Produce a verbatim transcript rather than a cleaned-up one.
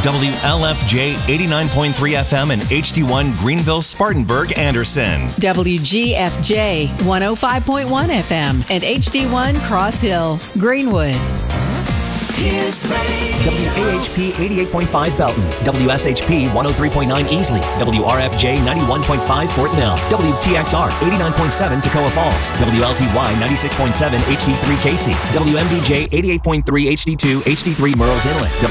W L F J eighty-nine point three F M and H D one Greenville, Spartanburg, Anderson. W G F J one oh five point one F M and H D one Cross Hill, Greenwood. W A H P eighty-eight point five Belton, W S H P one oh three point nine Easley, W R F J ninety-one point five Fort Mill, W T X R eighty-nine point seven Toccoa Falls, W L T Y ninety-six point seven H D three Casey, W M D J eighty-eight point three H D two H D three Murrells Inlet,